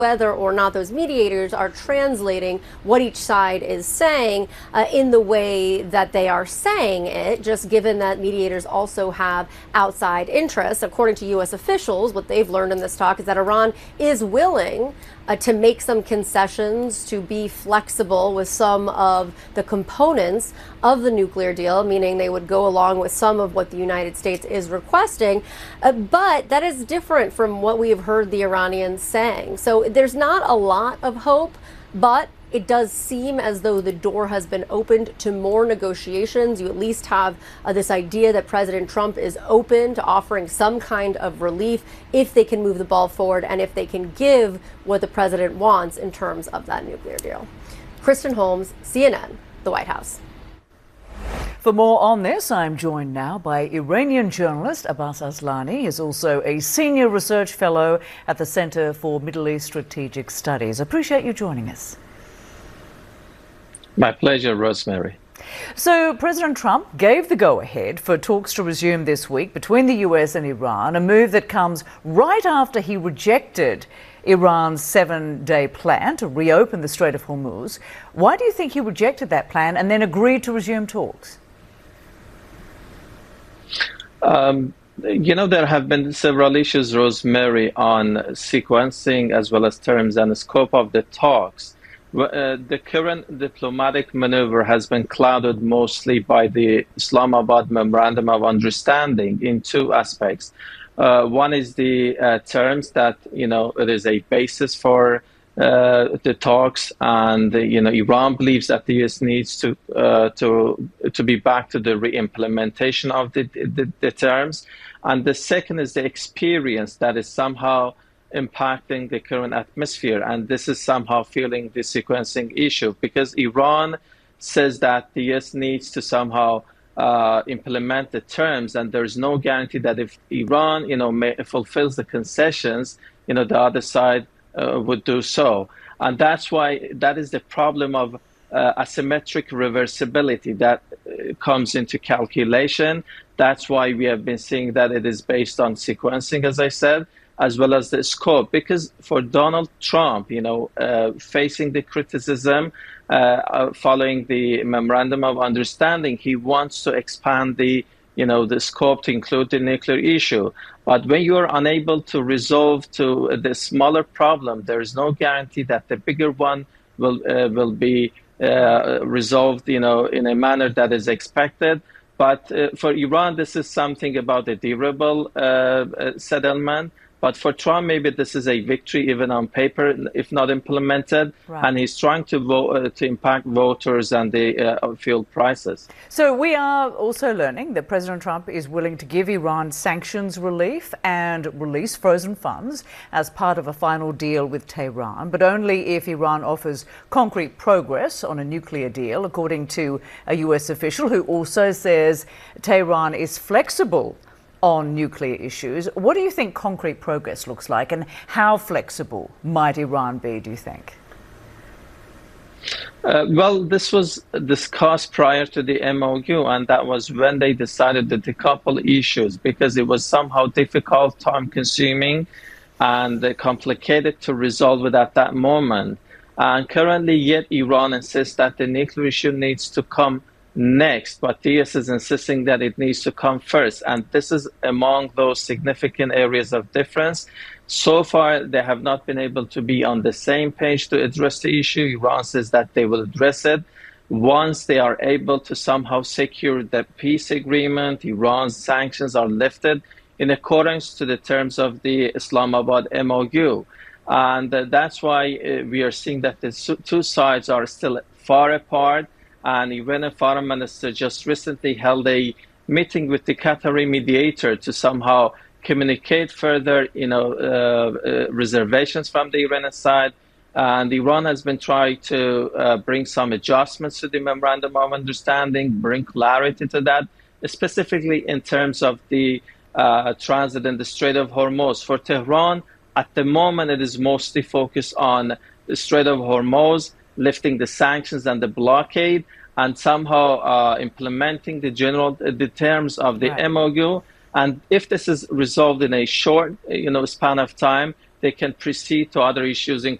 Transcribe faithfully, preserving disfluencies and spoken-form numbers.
whether or not those mediators are translating what each side is saying uh, in the way that they are saying it, just given that mediators also have outside interests. According to U S officials, what they've learned in this talk is that Iran is willing uh, to make some concessions, to be flexible with some of the components of the nuclear deal, meaning they would go along with some of what the United States is requesting. Uh, but that is different from what we have heard the Iranians saying. So there's not a lot of hope, but it does seem as though the door has been opened to more negotiations. You at least have uh, this idea that President Trump is open to offering some kind of relief if they can move the ball forward and if they can give what the president wants in terms of that nuclear deal. Kristen Holmes, C N N, the White House. For more on this, I'm joined now by Iranian journalist Abbas Aslani. He is also a senior research fellow at the Center for Middle East Strategic Studies. Appreciate you joining us. My pleasure, Rosemary. So President Trump gave the go-ahead for talks to resume this week between the U S and Iran, a move that comes right after he rejected Iran's seven-day plan to reopen the Strait of Hormuz. Why do you think he rejected that plan and then agreed to resume talks? Um, you know, there have been several issues, Rosemary, on sequencing as well as terms and scope of the talks. Uh, the current diplomatic maneuver has been clouded mostly by the Islamabad Memorandum of Understanding in two aspects. Uh, one is the uh, terms that, you know, it is a basis for uh, the talks, and, you know, Iran believes that the U S needs to uh, to to be back to the re-implementation of the, the, the terms. And the second is the experience that is somehow impacting the current atmosphere, and this is somehow feeling the sequencing issue, because Iran says that the U S needs to somehow uh, implement the terms, and there's no guarantee that if Iran, you know, may, fulfills the concessions, you know, the other side uh, would do so, and that's why that is the problem of uh, asymmetric reversibility that uh, comes into calculation. That's why we have been seeing that it is based on sequencing, as I said, as well as the scope, because for Donald Trump, you know, uh, facing the criticism uh, uh, following the Memorandum of Understanding, he wants to expand the, you know, the scope to include the nuclear issue. But when you are unable to resolve to the smaller problem, there is no guarantee that the bigger one will uh, will be uh, resolved, you know, in a manner that is expected. But uh, for Iran, this is something about a durable uh, uh, settlement. But for Trump, maybe this is a victory even on paper, if not implemented. Right. And he's trying to vote, uh, to impact voters and the uh, fuel prices. So we are also learning that President Trump is willing to give Iran sanctions relief and release frozen funds as part of a final deal with Tehran, but only if Iran offers concrete progress on a nuclear deal, according to a U S official who also says Tehran is flexible on nuclear issues. What do you think concrete progress looks like, and how flexible might Iran be, do you think? Uh, well, this was discussed prior to the M O U, and that was when they decided to decouple issues, because it was somehow difficult, time-consuming, and uh, complicated to resolve it at that moment. And currently, yet Iran insists that the nuclear issue needs to come next, but the U S is insisting that it needs to come first, and this is among those significant areas of difference. So far, they have not been able to be on the same page to address the issue. Iran says that they will address it once they are able to somehow secure the peace agreement. Iran's sanctions are lifted in accordance to the terms of the Islamabad M O U, and uh, that's why uh, we are seeing that the two sides are still far apart. And Iranian foreign minister just recently held a meeting with the Qatari mediator to somehow communicate further, you know, uh, uh, reservations from the Iranian side. And Iran has been trying to uh, bring some adjustments to the Memorandum of Understanding, bring clarity to that, specifically in terms of the uh, transit in the Strait of Hormuz. For Tehran, at the moment, it is mostly focused on the Strait of Hormuz, lifting the sanctions and the blockade, and somehow uh, implementing the general the terms of the right. M O U. And if this is resolved in a short, you know, span of time, they can proceed to other issues,